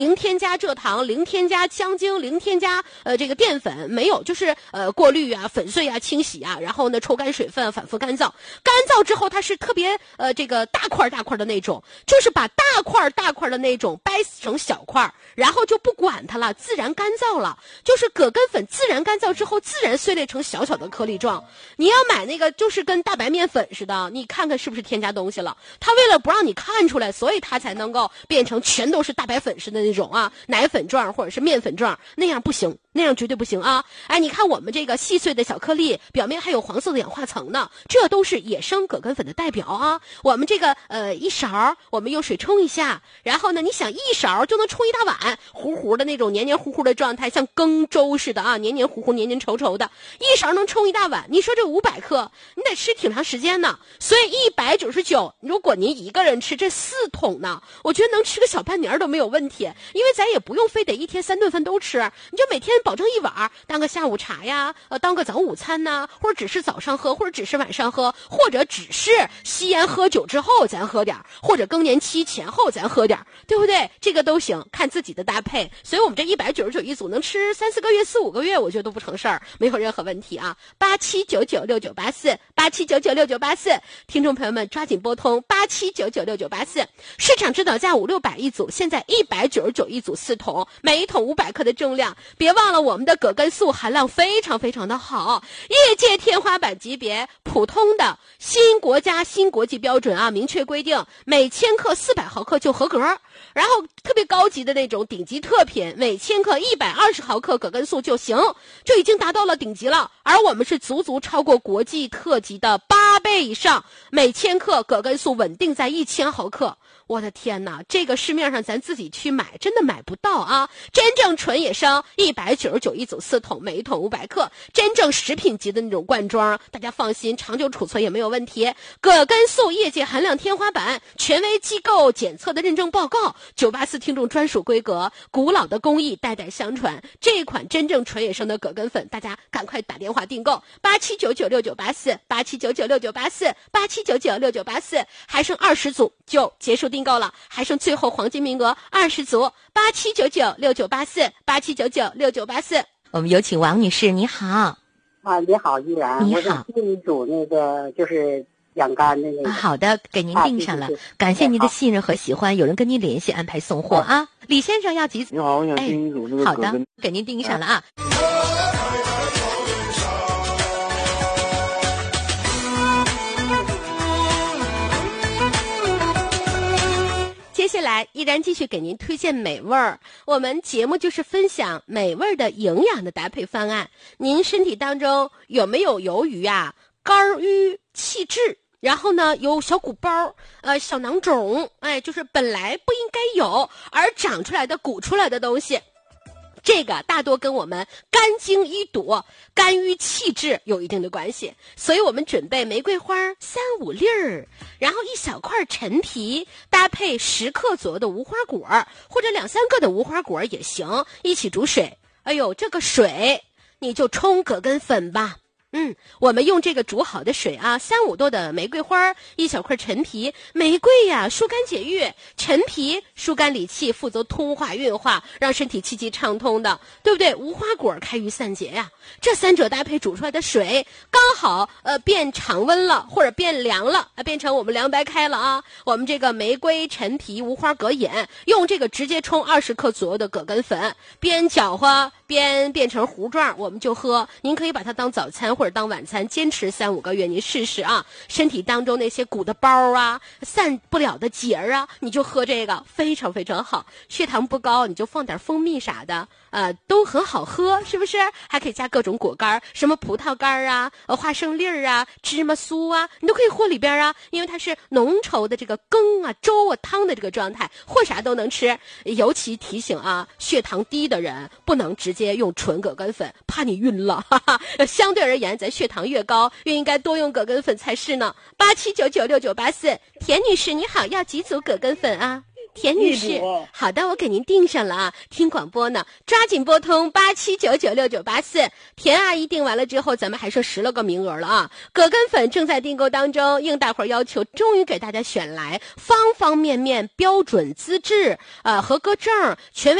零添加蔗糖，零添加香精，零添加这个淀粉，没有，就是过滤啊、粉碎啊、清洗啊，然后呢抽干水分，反复干燥。干燥之后它是特别这个大块大块的那种，就是把大块大块的那种掰成小块，然后就不管它了，自然干燥了。就是葛根粉自然干燥之后，自然碎裂成小小的颗粒状。你要买那个就是跟大白面粉似的，你看看是不是添加东西了？它为了不让你看出来，所以它才能够变成全都是大白粉似的那种啊，奶粉状或者是面粉状，那样不行，那样绝对不行啊！哎，你看我们这个细碎的小颗粒，表面还有黄色的氧化层呢，这都是野生葛根粉的代表啊。我们这个一勺，我们用水冲一下，然后呢，你想一勺就能冲一大碗，糊糊的那种黏黏糊糊的状态，像羹粥似的啊，黏黏糊糊、黏黏稠稠的，一勺能冲一大碗。你说这500克，你得吃挺长时间呢。所以199，如果您一个人吃这4桶呢，我觉得能吃个小半年都没有问题，因为咱也不用非得一天3顿饭都吃，你就每天保证1碗，当个下午茶呀，当个早午餐呐，或者只是早上喝，或者只是晚上喝，或者只是吸烟喝酒之后咱喝点，或者更年期前后咱喝点，对不对？这个都行，看自己的搭配。所以我们这199一组能吃3-4个月、4-5个月，我觉得都不成事儿，没有任何问题啊。87996984，87996984，听众朋友们抓紧拨通87996984，市场指导价500-600一组，现在199一组4桶，每一桶500克的重量。别忘了我们的葛根素含量非常非常的好，业界天花板级别，普通的新国家新国际标准啊，明确规定每千克400毫克就合格。然后特别高级的那种顶级特品，每千克120毫克葛根素就行，就已经达到了顶级了。而我们是足超过国际特级的8倍以上，每千克葛根素稳定在1000毫克。我的天哪，这个市面上咱自己去买真的买不到啊！真正纯野生199一组4桶，每一桶500克，真正食品级的那种罐装，大家放心，长久储存也没有问题。葛根素业界含量天花板，权威机构检测的认证报告，984听众专属规格，古老的工艺代代相传。这一款真正纯野生的葛根粉，大家赶快打电话订购87996984，87996984，87996984，还剩20组就结束订购了，还剩最后黄金名额20组，87996984，87996984。我们有请王女士，你好。 啊，你好，依然， 你好， 我想订一组那个就是养肝的那个。 好的，给您订上了，感谢您的信任和喜欢，有人跟您联系安排送货啊。李先生要几组？ 你好，我想订一组这个好的，给您订上了啊。接下来依然继续给您推荐美味儿，我们节目就是分享美味的营养的搭配方案。您身体当中有没有由于肝郁气滞，然后呢有小鼓包、小囊肿，就是本来不应该有而长出来的鼓出来的东西？这个大多跟我们肝经淤堵、肝郁气滞有一定的关系，所以我们准备玫瑰花3-5粒儿，然后1小块陈皮，搭配10克左右的无花果，或者2-3个的无花果也行，一起煮水。哎呦，这个水你就冲葛根粉吧。我们用这个煮好的水啊，3-5度的玫瑰花，1小块陈皮。玫瑰呀，疏肝解郁；陈皮疏肝理气，负责通化运化，让身体气机畅通的，对不对？无花果开郁散结呀。这3者搭配煮出来的水，刚好变常温了，或者变凉了，变成我们凉白开了啊。我们这个玫瑰、陈皮、无花果饮，用这个直接冲20克左右的葛根粉，边搅和边变成糊状，我们就喝。您可以把它当早餐或者当晚餐，坚持3-5个月，您试试啊。身体当中那些鼓的包啊，散不了的结儿啊，你就喝这个，非常非常好。血糖不高，你就放点蜂蜜啥的，都很好喝，是不是？还可以加各种果干，什么葡萄干啊、花生粒儿啊、芝麻酥啊，你都可以和里边啊，因为它是浓稠的这个羹啊、粥啊、汤的这个状态，和啥都能吃。尤其提醒啊，血糖低的人不能直接用纯葛根粉，怕你晕了，哈哈。相对而言，咱血糖越高，越应该多用葛根粉才是呢。87996984，田女士你好，要几组葛根粉啊？ 田女士，好的，我给您订上了啊。听广播呢，抓紧拨通87996984。田阿姨订完了之后，咱们还剩10个名额了啊。葛根粉正在订购当中，应大伙儿要求，终于给大家选来方方面面标准资质、合格证、权威